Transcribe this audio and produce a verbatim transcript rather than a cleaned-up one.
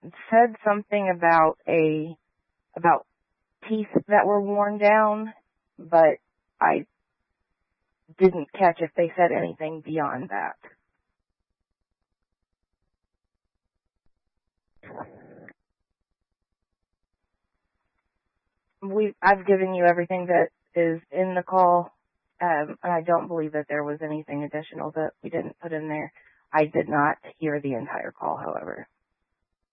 said something about a about teeth that were worn down, but I didn't catch if they said anything beyond that. We I've given you everything that is in the call, um, and I don't believe that there was anything additional that we didn't put in there. I did not hear the entire call, however.